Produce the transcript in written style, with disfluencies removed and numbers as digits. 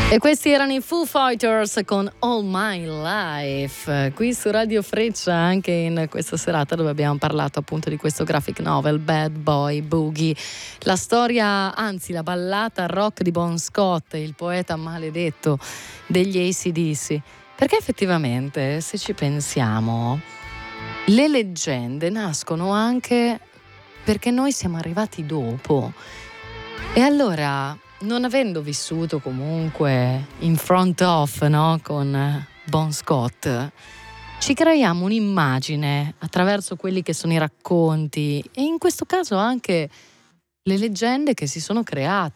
E questi erano i Foo Fighters con All My Life, qui su Radio Freccia, anche in questa serata dove abbiamo parlato appunto di questo graphic novel Bad Boy Boogie, la storia, anzi la ballata rock di Bon Scott, il poeta maledetto degli AC/DC, perché effettivamente, se ci pensiamo, le leggende nascono anche perché noi siamo arrivati dopo. E allora, non avendo vissuto comunque in front of, no, con Bon Scott, ci creiamo un'immagine attraverso quelli che sono i racconti e in questo caso anche le leggende che si sono create